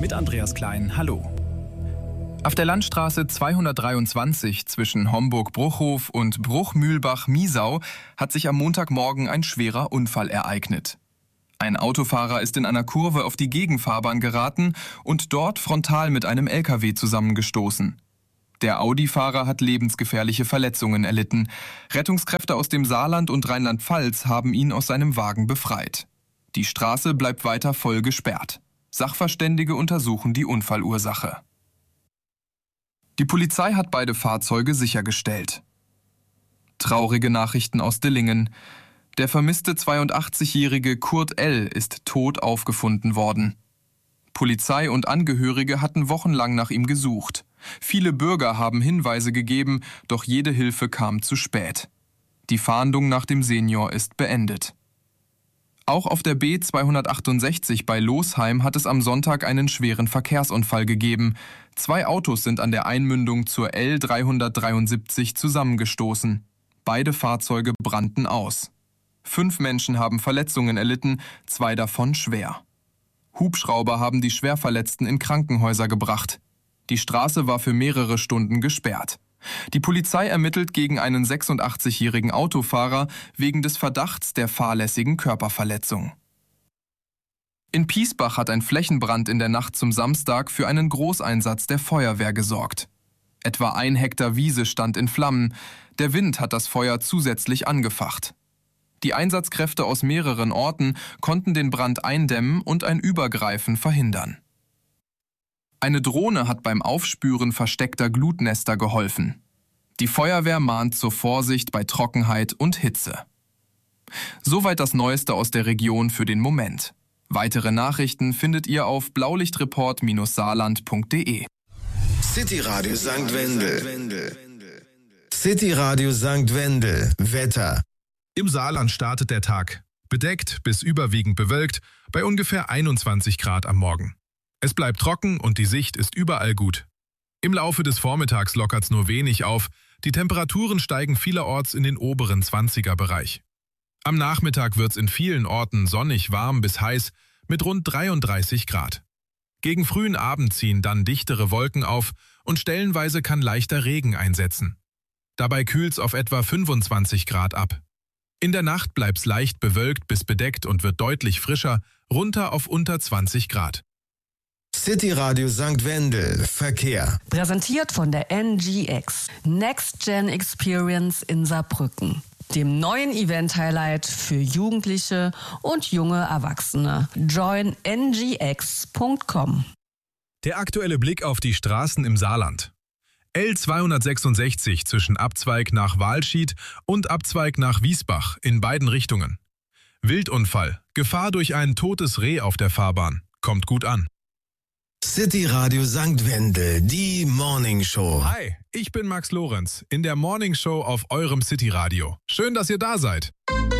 mit Andreas Klein. Hallo. Auf der Landstraße 223 zwischen Homburg-Bruchhof und Bruchmühlbach-Miesau hat sich am Montagmorgen ein schwerer Unfall ereignet. Ein Autofahrer ist in einer Kurve auf die Gegenfahrbahn geraten und dort frontal mit einem LKW zusammengestoßen. Der Audi-Fahrer hat lebensgefährliche Verletzungen erlitten. Rettungskräfte aus dem Saarland und Rheinland-Pfalz haben ihn aus seinem Wagen befreit. Die Straße bleibt weiter voll gesperrt. Sachverständige untersuchen die Unfallursache. Die Polizei hat beide Fahrzeuge sichergestellt. Traurige Nachrichten aus Dillingen. Der vermisste 82-jährige Kurt L. ist tot aufgefunden worden. Polizei und Angehörige hatten wochenlang nach ihm gesucht. Viele Bürger haben Hinweise gegeben, doch jede Hilfe kam zu spät. Die Fahndung nach dem Senior ist beendet. Auch auf der B268 bei Losheim hat es am Sonntag einen schweren Verkehrsunfall gegeben. 2 Autos sind an der Einmündung zur L373 zusammengestoßen. Beide Fahrzeuge brannten aus. 5 Menschen haben Verletzungen erlitten, 2 davon schwer. Hubschrauber haben die Schwerverletzten in Krankenhäuser gebracht. Die Straße war für mehrere Stunden gesperrt. Die Polizei ermittelt gegen einen 86-jährigen Autofahrer wegen des Verdachts der fahrlässigen Körperverletzung. In Piesbach hat ein Flächenbrand in der Nacht zum Samstag für einen Großeinsatz der Feuerwehr gesorgt. Etwa 1 Hektar Wiese stand in Flammen. Der Wind hat das Feuer zusätzlich angefacht. Die Einsatzkräfte aus mehreren Orten konnten den Brand eindämmen und ein Übergreifen verhindern. Eine Drohne hat beim Aufspüren versteckter Glutnester geholfen. Die Feuerwehr mahnt zur Vorsicht bei Trockenheit und Hitze. Soweit das Neueste aus der Region für den Moment. Weitere Nachrichten findet ihr auf blaulichtreport-saarland.de. City Radio St. Wendel. City Radio St. Wendel. Wetter. Im Saarland startet der Tag. Bedeckt bis überwiegend bewölkt bei ungefähr 21 Grad am Morgen. Es bleibt trocken und die Sicht ist überall gut. Im Laufe des Vormittags lockert's nur wenig auf. Die Temperaturen steigen vielerorts in den oberen 20er-Bereich. Am Nachmittag wird's in vielen Orten sonnig warm bis heiß mit rund 33 Grad. Gegen frühen Abend ziehen dann dichtere Wolken auf und stellenweise kann leichter Regen einsetzen. Dabei kühlt's auf etwa 25 Grad ab. In der Nacht bleibt's leicht bewölkt bis bedeckt und wird deutlich frischer, runter auf unter 20 Grad. City Radio St. Wendel. Verkehr. Präsentiert von der NGX. Next Gen Experience in Saarbrücken. Dem neuen Event-Highlight für Jugendliche und junge Erwachsene. Join ngx.com. Der aktuelle Blick auf die Straßen im Saarland. L266 zwischen Abzweig nach Walschied und Abzweig nach Wiesbach in beiden Richtungen. Wildunfall. Gefahr durch ein totes Reh auf der Fahrbahn. Kommt gut an. City Radio St. Wendel, die Morning Show. Hi, ich bin Max Lorenz in der Morning Show auf eurem City Radio. Schön, dass ihr da seid.